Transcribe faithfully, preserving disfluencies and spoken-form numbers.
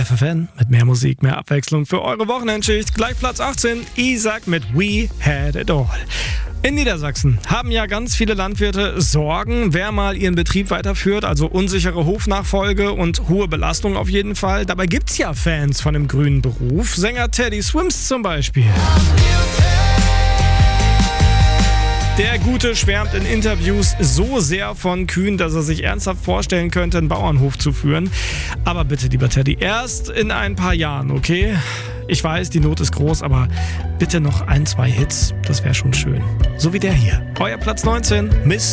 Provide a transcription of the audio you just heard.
F F N mit mehr Musik, mehr Abwechslung für eure Wochenendschicht. Gleich Platz achtzehn, Isaac mit We Had It All. In Niedersachsen haben ja ganz viele Landwirte Sorgen, wer mal ihren Betrieb weiterführt, also unsichere Hofnachfolge und hohe Belastung auf jeden Fall. Dabei gibt's ja Fans von dem grünen Beruf, Sänger Teddy Swims zum Beispiel. Der Gute schwärmt in Interviews so sehr von Kühen, dass er sich ernsthaft vorstellen könnte, einen Bauernhof zu führen. Aber bitte, lieber Teddy, erst in ein paar Jahren, okay? Ich weiß, die Not ist groß, aber bitte noch ein, zwei Hits, das wäre schon schön. So wie der hier. Euer Platz neunzehn, Miss